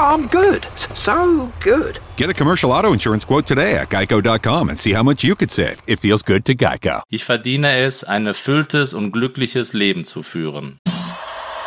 I'm good. So good. Get a commercial auto insurance quote today at geico.com and see how much you could save. It feels good to Geico. Ich verdiene es, ein erfülltes und glückliches Leben zu führen.